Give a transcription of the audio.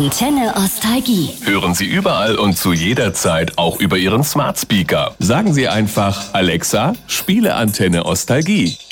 Antenne Ostalgie. Hören Sie überall und zu jeder Zeit auch über Ihren Smart Speaker. Sagen Sie einfach: Alexa, spiele Antenne Ostalgie.